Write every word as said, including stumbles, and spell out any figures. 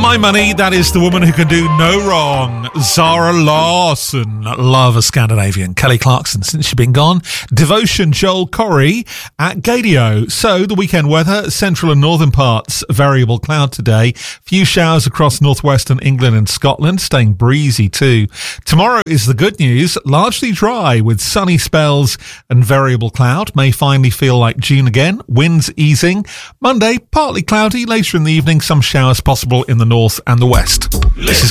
My Money, that is the woman who can do no wrong. Zara Larsson, Love a Scandinavian. Kelly Clarkson, Since She's Been Gone. Devotion, Joel Corey at Gadio. So, the weekend weather, central and northern parts, variable cloud today. Few showers across northwestern England and Scotland, staying breezy too. Tomorrow is the good news, largely dry with sunny spells and variable cloud. May finally feel like June again. Winds easing. Monday, partly cloudy. Later in the evening, some showers possible in the north and the west. This is